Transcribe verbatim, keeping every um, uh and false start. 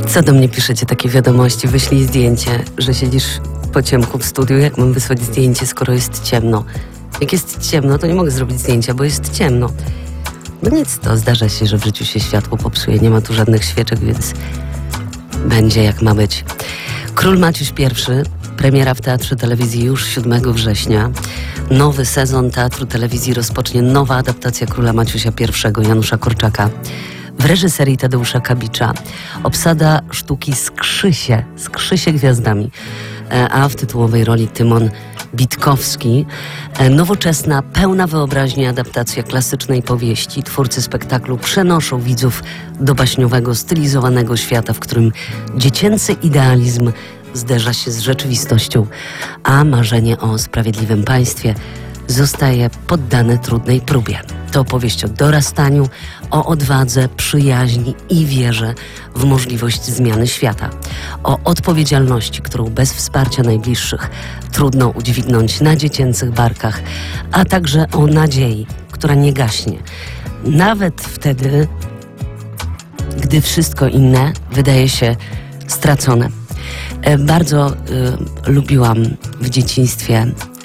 Co do mnie piszecie takie wiadomości? Wyślij zdjęcie, że siedzisz po ciemku w studiu. Jak mam wysłać zdjęcie, skoro jest ciemno? Jak jest ciemno, to nie mogę zrobić zdjęcia, bo jest ciemno. No nic, to zdarza się, że w życiu się światło popsuje. Nie ma tu żadnych świeczek, więc będzie jak ma być. Król Maciuś I, premiera w Teatrze Telewizji już siódmego września. Nowy sezon Teatru Telewizji rozpocznie nowa adaptacja Króla Maciusia I Janusza Korczaka w reżyserii Tadeusza Kabicza. Obsada sztuki skrzysie, skrzysie gwiazdami, a w tytułowej roli Tymon Bitkowski. Nowoczesna, pełna wyobraźni adaptacja klasycznej powieści. Twórcy spektaklu przenoszą widzów do baśniowego, stylizowanego świata, w którym dziecięcy idealizm zderza się z rzeczywistością, a marzenie o sprawiedliwym państwie zostaje poddane trudnej próbie. To opowieść o dorastaniu, o odwadze, przyjaźni i wierze w możliwość zmiany świata. O odpowiedzialności, którą bez wsparcia najbliższych trudno udźwignąć na dziecięcych barkach, a także o nadziei, która nie gaśnie. Nawet wtedy, gdy wszystko inne wydaje się stracone. Bardzo y, lubiłam w dzieciństwie